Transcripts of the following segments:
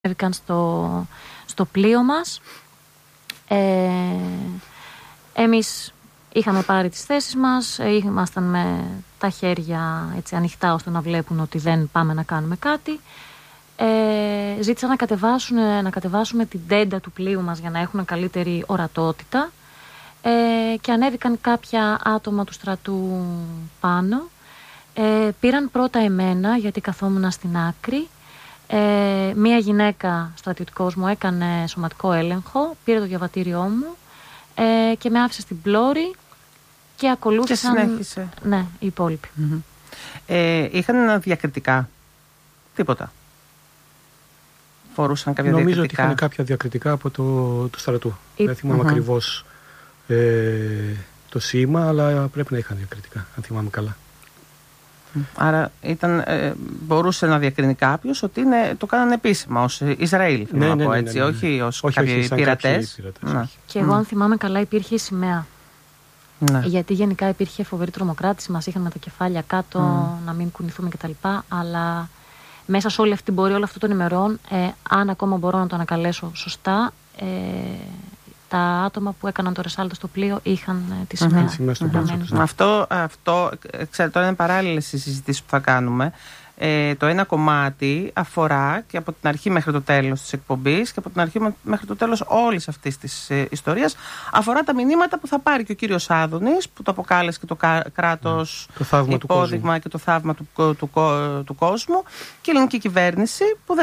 ανέβηκαν στο πλοίο μας. Εμείς είχαμε πάρει τις θέσεις μας, ήμασταν με τα χέρια έτσι ανοιχτά ώστε να βλέπουν ότι δεν πάμε να κάνουμε κάτι. Ζήτησαν να κατεβάσουμε την τέντα του πλοίου μας για να έχουν καλύτερη ορατότητα, και ανέβηκαν κάποια άτομα του στρατού πάνω. Πήραν πρώτα εμένα γιατί καθόμουν στην άκρη. Μία γυναίκα στρατιωτικός μου έκανε σωματικό έλεγχο, πήρε το διαβατήριό μου και με άφησε στην πλώρη και ακολούθησαν. Και συνέχισε. Ναι, οι υπόλοιποι. Είχαν διακριτικά? Τίποτα? Φορούσαν κάποια Νομίζω διακριτικά? ότι είχαν κάποια διακριτικά από το στρατού. Δεν θυμάμαι ακριβώς το σήμα, αλλά πρέπει να είχαν διακριτικά, αν θυμάμαι καλά. Άρα μπορούσε να διακρίνει κάποιος ότι το κάνανε επίσημα ως Ισραήλ, θέλω να πω έτσι, όχι ως κάποιοι πειρατές. Και εγώ, αν θυμάμαι καλά, υπήρχε η σημαία. Ναι. Γιατί γενικά υπήρχε φοβερή τρομοκράτηση, μας είχαν με τα κεφάλια κάτω, να μην κουνηθούμε κτλ. Αλλά μέσα σε όλη αυτή την πορεία, όλων αυτών των ημερών, αν ακόμα μπορώ να το ανακαλέσω σωστά, τα άτομα που έκαναν το ρεσάλτο στο πλοίο είχαν τη σημαία. Αυτό, ξέρετε, τώρα είναι παράλληλες συζητήσεις που θα κάνουμε. Το ένα κομμάτι αφορά και από την αρχή μέχρι το τέλος της εκπομπής και από την αρχή μέχρι το τέλος όλης αυτής της ιστορίας, αφορά τα μηνύματα που θα πάρει και ο κύριος Άδωνης, που το αποκάλεσε και το κράτος υπόδειγμα και το θαύμα του κόσμου, και η ελληνική κυβέρνηση που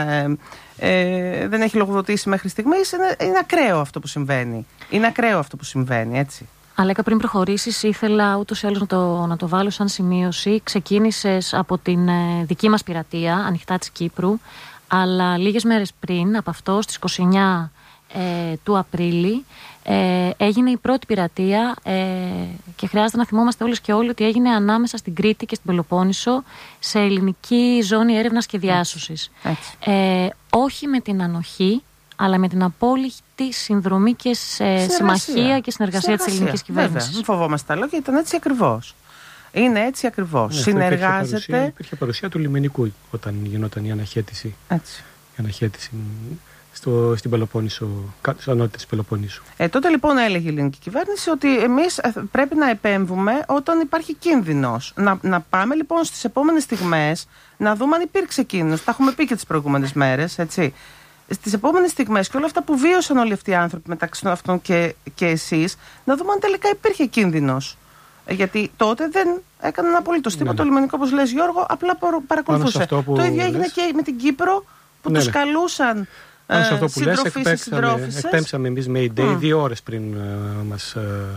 δεν έχει λογοδοτήσει μέχρι στιγμής. Είναι ακραίο αυτό που συμβαίνει. Είναι ακραίο αυτό που συμβαίνει, έτσι. Αλέκα, πριν προχωρήσεις, ήθελα ούτως ή άλλως να το βάλω σαν σημείωση. Ξεκίνησες από την δική μας πειρατεία, Ανοιχτά της Κύπρου, αλλά λίγες μέρες πριν, από αυτό, στις 29 του Απρίλη, έγινε η πρώτη πειρατεία, και χρειάζεται να θυμόμαστε όλες και όλοι ότι έγινε ανάμεσα στην Κρήτη και στην Πελοπόννησο, σε ελληνική ζώνη έρευνας και διάσωσης. Όχι με την ανοχή, αλλά με την απόλυτη συνδρομή και συμμαχία και συνεργασία της ελληνικής κυβέρνησης. Βέβαια, μην φοβόμαστε τα λόγια, ήταν έτσι ακριβώς. Είναι έτσι ακριβώς. Ναι, συνεργάζεται. Υπήρχε παρουσία του λιμενικού όταν γινόταν η αναχέτηση. Έτσι. Η αναχέτηση στην Πελοπόννησο, στο νότιο της Πελοποννήσου. Τότε λοιπόν έλεγε η ελληνική κυβέρνηση ότι εμείς πρέπει να επέμβουμε όταν υπάρχει κίνδυνος. Να πάμε λοιπόν στις επόμενες στιγμές να δούμε αν υπήρξε κίνδυνος. Τα έχουμε πει και τις προηγούμενες μέρες, έτσι. Στις επόμενες στιγμές και όλα αυτά που βίωσαν όλοι αυτοί οι άνθρωποι μεταξύ αυτών και εσείς, να δούμε αν τελικά υπήρχε κίνδυνος. Γιατί τότε δεν έκαναν απολύτως τίποτα. Το λιμενικό, όπως λες Γιώργο, απλά παρακολουθούσε. Το ίδιο έγινε και με την Κύπρο, που τους καλούσαν συντροφείς και συντρόφισσες. Εκπέμψαμε εμείς με Mayday 2 ώρες πριν μας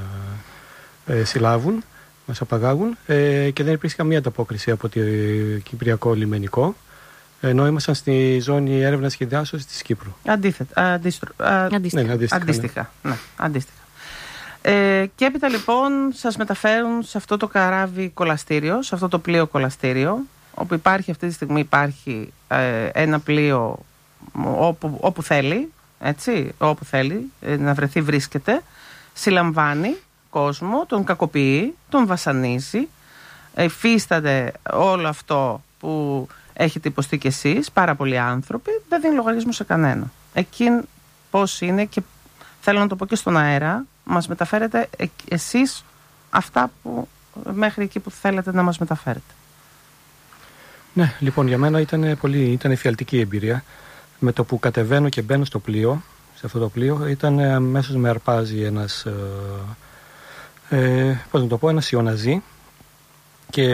συλλάβουν, μας απαγάγουν, και δεν υπήρξε καμία ανταπόκριση από το Κυπριακό λιμενικό, ενώ ήμασταν στη ζώνη έρευνας και διάσωσης της Κύπρου. Αντίστοιχα. Και έπειτα λοιπόν σας μεταφέρουν σε αυτό το καράβι κολαστήριο, σε αυτό το πλοίο κολαστήριο, όπου υπάρχει αυτή τη στιγμή ένα πλοίο όπου θέλει, έτσι, όπου θέλει να βρεθεί βρίσκεται, συλλαμβάνει κόσμο, τον κακοποιεί, τον βασανίζει, υφίσταται όλο αυτό που έχετε υποστεί κι εσείς, πάρα πολλοί άνθρωποι, δεν δίνει λογαριασμό σε κανένα. Εκείνη πώς είναι, και θέλω να το πω και στον αέρα, μας μεταφέρετε εσείς αυτά που μέχρι εκεί που θέλετε να μας μεταφέρετε. Ναι, λοιπόν, για μένα ήταν εφιαλτική εμπειρία. Με το που κατεβαίνω και μπαίνω στο πλοίο, σε αυτό το πλοίο, ήταν αμέσως με αρπάζει ένας ένας Ιωναζί, και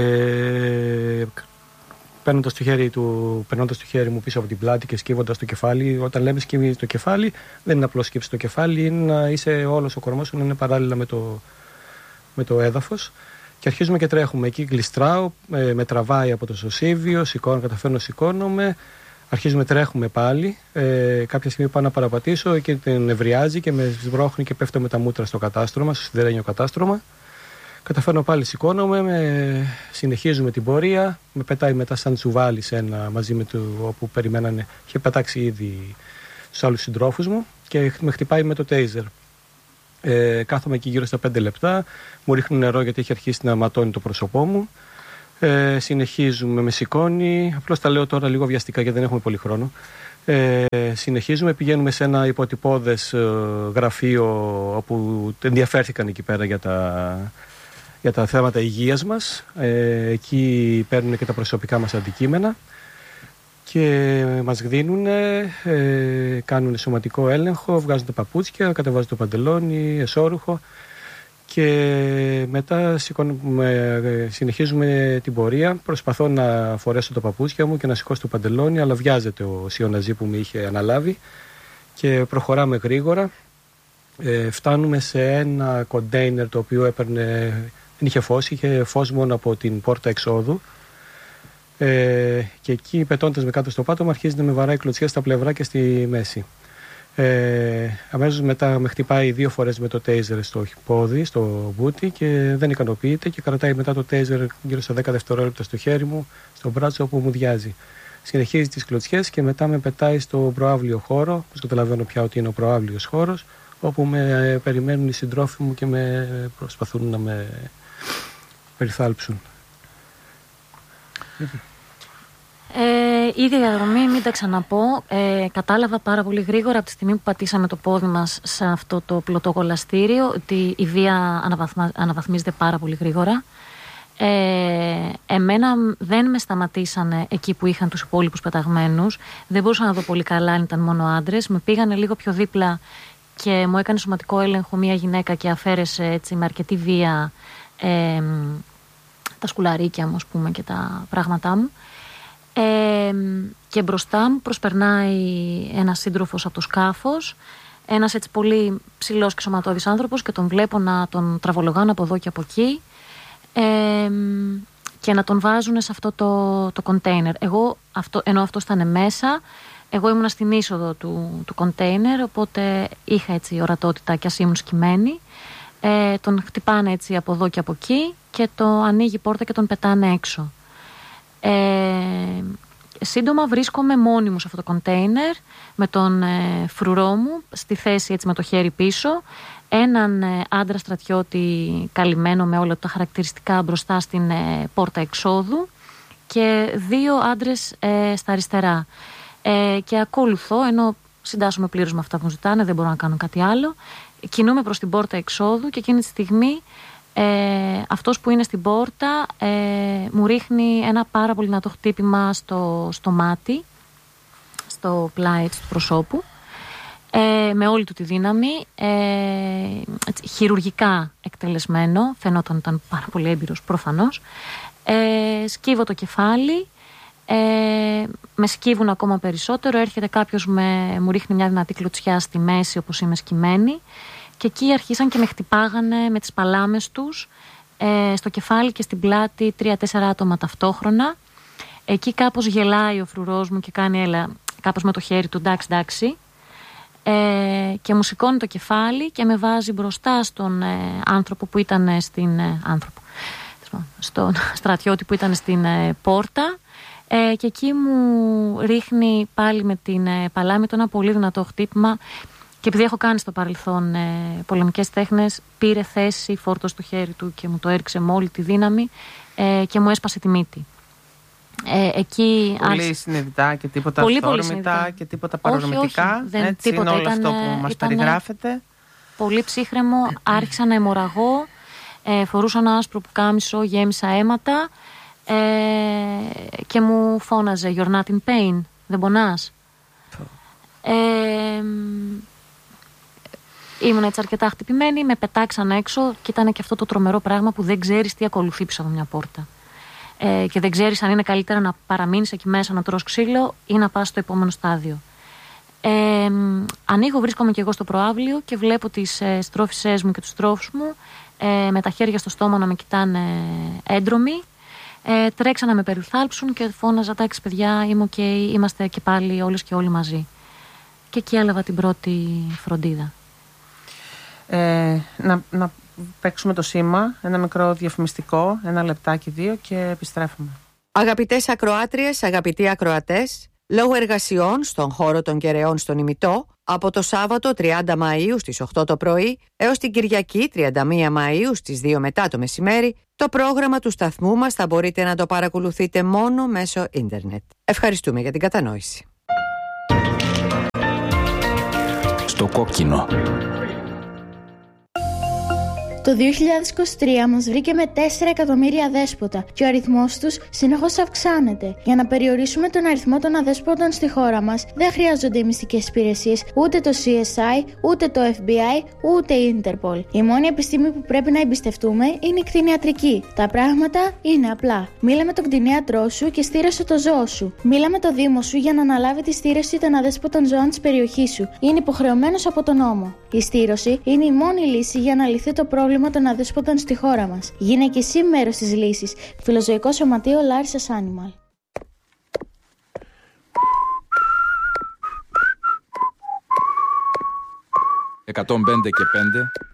περνώντας το χέρι μου πίσω από την πλάτη και σκύβοντας το κεφάλι. Όταν λέμε σκύβει το κεφάλι, δεν είναι απλώς σκύψει το κεφάλι, είναι να είσαι όλος ο κορμός σου να είναι παράλληλα με το έδαφος. Και αρχίζουμε και τρέχουμε. Εκεί γλιστράω, με τραβάει από το σωσίβιο, καταφέρνω, σηκώνομαι. Αρχίζουμε, τρέχουμε πάλι. Κάποια στιγμή πάω να παραπατήσω και την νευριάζει και με σβρώχνει και πέφτω με τα μούτρα στο κατάστρωμα, στο σιδερένιο κατάστρωμα. Καταφέρνω πάλι, σηκώνομαι, συνεχίζουμε την πορεία. Με πετάει μετά σαν τσουβάλι μαζί με όπου περιμένανε. Είχε πετάξει ήδη τους άλλους συντρόφους μου και με χτυπάει με το τέιζερ. Κάθομαι εκεί γύρω στα 5 λεπτά. Μου ρίχνουν νερό γιατί έχει αρχίσει να ματώνει το πρόσωπό μου. Συνεχίζουμε, με σηκώνει. Απλώς τα λέω τώρα λίγο βιαστικά γιατί δεν έχουμε πολύ χρόνο. Συνεχίζουμε, πηγαίνουμε σε ένα υποτυπώδες γραφείο όπου ενδιαφέρθηκαν εκεί πέρα για τα θέματα υγείας μας. Εκεί παίρνουν και τα προσωπικά μας αντικείμενα και μας δίνουν, κάνουν σωματικό έλεγχο, βγάζουν τα παπούτσια, κατεβάζουν το παντελόνι, εσώρουχο και μετά συνεχίζουμε την πορεία. Προσπαθώ να φορέσω το παπούτσια μου και να σηκώσω το παντελόνι, αλλά βιάζεται ο σιωναζί που με είχε αναλάβει και προχωράμε γρήγορα. Φτάνουμε σε ένα κοντέινερ το οποίο δεν είχε φως μόνο από την πόρτα εξόδου. Και εκεί, πετώντας με κάτω στο πάτωμα, αρχίζει να με βαράει κλωτσιές στα πλευρά και στη μέση. Αμέσως μετά με χτυπάει 2 φορές με το τέιζερ στο πόδι, στο μπούτι, και δεν ικανοποιείται και κρατάει μετά το τέιζερ γύρω στα 10 δευτερόλεπτα στο χέρι μου, στο μπράτσο, όπου μου διάζει. Συνεχίζει τις κλωτσιές και μετά με πετάει στο προαύλιο χώρο, όπως καταλαβαίνω πια ότι είναι ο προαύλιος χώρος, όπου με περιμένουν οι συντρόφοι μου και προσπαθούν να με περιθάλψουν. Η ίδια διαδρομή, μην τα ξαναπώ, κατάλαβα πάρα πολύ γρήγορα από τη στιγμή που πατήσαμε το πόδι μας σε αυτό το πλωτοκολαστήριο ότι η βία αναβαθμίζεται πάρα πολύ γρήγορα. Εμένα δεν με σταματήσανε εκεί που είχαν τους υπόλοιπους πεταγμένους. Δεν μπορούσα να δω πολύ καλά αν ήταν μόνο άντρες. Με πήγανε λίγο πιο δίπλα και μου έκανε σωματικό έλεγχο μια γυναίκα και αφαίρεσε έτσι με αρκετή βία τα σκουλαρίκια μου, ας πούμε, και τα πράγματά μου. Και μπροστά μου προσπερνάει ένας σύντροφος από το σκάφος, ένας έτσι πολύ ψηλός και σωματώδης άνθρωπος, και τον βλέπω να τον τραβολογάνε από εδώ και από εκεί και να τον βάζουν σε αυτό το κοντέινερ. Ενώ αυτός ήταν μέσα, εγώ ήμουνα στην είσοδο του κοντέινερ, οπότε είχα έτσι ορατότητα και ας ήμουν σκυμμένη. Τον χτυπάνε έτσι από εδώ και από εκεί και το ανοίγει η πόρτα και τον πετάνε έξω. Σύντομα βρίσκομαι μόνη μου σε αυτό το κοντέινερ με τον φρουρό μου στη θέση έτσι με το χέρι πίσω, έναν άντρα στρατιώτη καλυμμένο με όλα τα χαρακτηριστικά μπροστά στην πόρτα εξόδου και 2 άντρες στα αριστερά, και ακολουθώ, ενώ συντάσσομαι πλήρως με αυτά που μου ζητάνε, δεν μπορώ να κάνω κάτι άλλο. Κινούμε προς την πόρτα εξόδου και εκείνη τη στιγμή αυτός που είναι στην πόρτα μου ρίχνει ένα πάρα πολύ δυνατό χτύπημα στο μάτι, στο πλάι του προσώπου, με όλη του τη δύναμη, έτσι, χειρουργικά εκτελεσμένο, φαινόταν ήταν πάρα πολύ έμπειρος προφανώς. Σκύβω το κεφάλι, με σκύβουν ακόμα περισσότερο, έρχεται κάποιος, μου ρίχνει μια δυνατή κλωτσιά στη μέση όπως είμαι σκυμμένη. Και εκεί αρχίσαν και με χτυπάγανε με τις παλάμες τους στο κεφάλι και στην πλάτη 3-4 άτομα ταυτόχρονα. Εκεί κάπως γελάει ο φρουρός μου και κάνει κάπως με το χέρι του εντάξει, και μου σηκώνει το κεφάλι και με βάζει μπροστά στον άνθρωπο που ήταν στον στρατιώτη που ήταν στην πόρτα, και εκεί μου ρίχνει πάλι με την παλάμη του ένα πολύ δυνατό χτύπημα. Και επειδή έχω κάνει στο παρελθόν πολεμικές τέχνες, πήρε θέση, φόρτωσε το χέρι του και μου το έριξε με όλη τη δύναμη και μου έσπασε τη μύτη. Εκεί πολύ συνειδητά και τίποτα αυθόρμητα και τίποτα παρορμητικά. Έτσι τίποτα, είναι όλο αυτό που μας περιγράφεται. Πολύ ψύχρεμο, άρχισα να αιμορραγώ, φορούσα ένα άσπρο πουκάμισο, γέμισα αίματα και μου φώναζε «You're not in pain, δεν πονάς». Ήμουν έτσι αρκετά χτυπημένη, με πετάξαν έξω και ήταν και αυτό το τρομερό πράγμα που δεν ξέρεις τι ακολουθεί πίσω από μια πόρτα. Και δεν ξέρεις αν είναι καλύτερα να παραμείνεις εκεί μέσα να τρως ξύλο ή να πας στο επόμενο στάδιο. Ανοίγω, βρίσκομαι και εγώ στο προαύλιο και βλέπω τις στρόφισσές μου και τους στρόφους μου με τα χέρια στο στόμα να με κοιτάνε έντρομοι. Τρέξα να με περιθάλψουν και φώναζα «Εντάξει παιδιά, είμαι ok, είμαστε και πάλι όλες και όλοι μαζί». Και εκεί έλαβα την πρώτη φροντίδα. Να παίξουμε το σήμα, ένα μικρό διαφημιστικό, 1 λεπτάκι 2 και επιστρέφουμε. Αγαπητές ακροάτριες, αγαπητοί ακροατές, λόγω εργασιών στον χώρο των Κεραιών στον Ημιτό, από το Σάββατο 30 Μαΐου στις 8 το πρωί έως την Κυριακή 31 Μαΐου στις 2 μετά το μεσημέρι, το πρόγραμμα του σταθμού μας θα μπορείτε να το παρακολουθείτε μόνο μέσω ίντερνετ. Ευχαριστούμε για την κατανόηση. στο κόκκινο. Το 2023 μας βρήκε με 4 εκατομμύρια αδέσποτα και ο αριθμός τους συνεχώς αυξάνεται. Για να περιορίσουμε τον αριθμό των αδέσποτων στη χώρα μας, δεν χρειάζονται οι μυστικές υπηρεσίες, ούτε το CSI, ούτε το FBI, ούτε η Interpol. Η μόνη επιστήμη που πρέπει να εμπιστευτούμε είναι η κτηνιατρική. Τα πράγματα είναι απλά. Μίλα με τον κτηνίατρό σου και στήρωσε το ζώο σου. Μίλα με το Δήμο σου για να αναλάβει τη στήρωση των αδέσποτων ζώων της περιοχής σου. Είναι υποχρεωμένος από τον νόμο. Η στήρωση είναι η μόνη λύση για να λυθεί το πρόβλημα των αδέσποτων στη χώρα μας. Γίνε και εσύ μέρος της λύσης. Φιλοζωικό Σωματείο Larissa's Animal. 105 και 5